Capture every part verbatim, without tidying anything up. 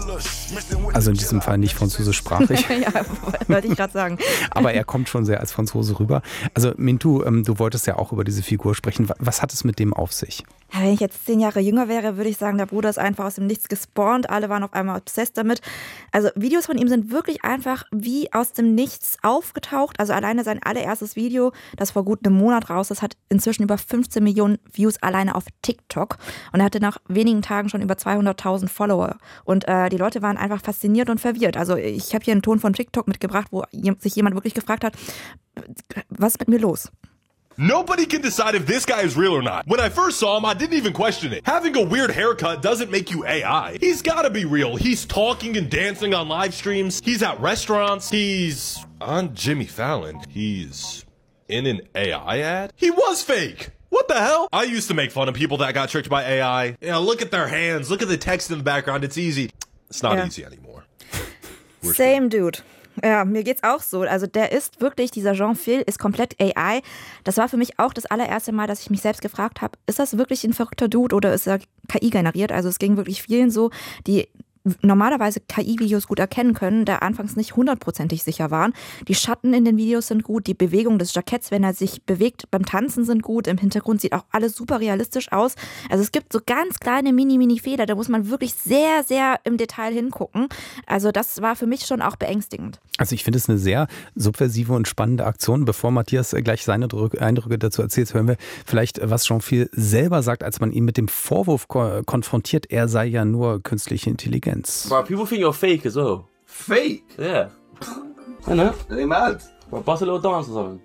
Also in diesem Fall nicht französischsprachig. Ja, wollte ich gerade sagen. Aber er kommt schon sehr als Franzose rüber. Also Mintu, ähm, du wolltest ja auch über diese Figur sprechen. Was hat es mit dem auf sich? Ja, wenn ich jetzt zehn Jahre jünger wäre, würde ich sagen, der Bruder ist einfach aus dem Nichts gespawnt. Alle waren auf einmal obsessed damit. Also Videos von ihm sind wirklich einfach wie aus dem Nichts aufgetaucht. Also alleine sein allererstes Video, das vor gut einem Monat raus ist, hat inzwischen über fünfzehn Millionen Views alleine auf TikTok. Und er hatte nach wenigen Tagen schon über zweihunderttausend Follower. Und äh, die Leute waren einfach fasziniert und verwirrt. Also ich habe hier einen Ton von TikTok mitgebracht, wo sich jemand wirklich gefragt hat, was ist mit mir los? Nobody can decide if this guy is real or not. When I first saw him, I didn't even question it. Having a weird haircut doesn't make you A I. He's gotta be real. He's talking and dancing on live streams. He's at restaurants. He's on Jimmy Fallon. He's in an A I ad. He was fake. What the hell? I used to make fun of people that got tricked by A I. You know, look at their hands. Look at the text in the background. It's easy. It's not yeah. easy anymore. Same dude. Ja, mir geht's auch so. Also der ist wirklich, dieser Jean-Phil ist komplett A I. Das war für mich auch das allererste Mal, dass ich mich selbst gefragt habe, ist das wirklich ein verrückter Dude oder ist er K I generiert? Also es ging wirklich vielen so, die normalerweise K I-Videos gut erkennen können, da anfangs nicht hundertprozentig sicher waren. Die Schatten in den Videos sind gut, die Bewegung des Jacketts, wenn er sich bewegt beim Tanzen, sind gut. Im Hintergrund sieht auch alles super realistisch aus. Also es gibt so ganz kleine Mini-Mini-Fehler, da muss man wirklich sehr, sehr im Detail hingucken. Also das war für mich schon auch beängstigend. Also ich finde es eine sehr subversive und spannende Aktion. Bevor Matthias gleich seine Eindrücke dazu erzählt, hören wir vielleicht, was Jean-Phil selber sagt, als man ihn mit dem Vorwurf ko- konfrontiert, er sei ja nur künstliche Intelligenz. Bro, people think you're fake as well. Fake? Yeah. I know. They mad. Bro, bust a little dance or something.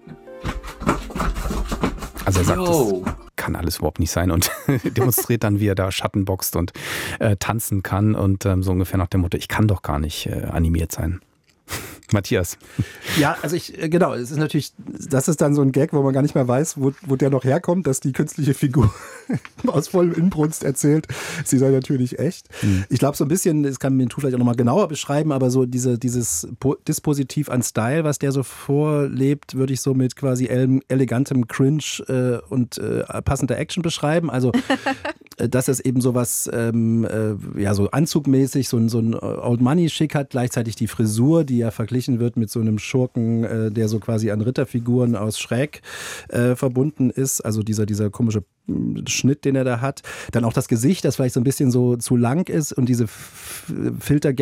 Also er sagt, Yo. das kann alles überhaupt nicht sein und demonstriert dann, wie er da Schatten boxt und äh, tanzen kann und ähm, so ungefähr nach dem Motto, ich kann doch gar nicht äh, animiert sein. Matthias. Ja, also ich, genau, es ist natürlich, das ist dann so ein Gag, wo man gar nicht mehr weiß, wo, wo der noch herkommt, dass die künstliche Figur aus vollem Inbrunst erzählt, sie sei natürlich echt. Mhm. Ich glaube so ein bisschen, das kann Mintu vielleicht auch nochmal genauer beschreiben, aber so diese, dieses Dispositiv an Style, was der so vorlebt, würde ich so mit quasi ele- elegantem Cringe äh, und äh, passender Action beschreiben. Also dass es eben sowas, ähm, äh, ja, so anzugmäßig, so ein, so ein Old Money-Schick hat, gleichzeitig die Frisur, die ja verglichen wird mit so einem Schurken, äh, der so quasi an Ritterfiguren aus Shrek äh, verbunden ist, also dieser, dieser komische Schnitt, den er da hat. Dann auch das Gesicht, das vielleicht so ein bisschen so zu lang ist und diese F- Filter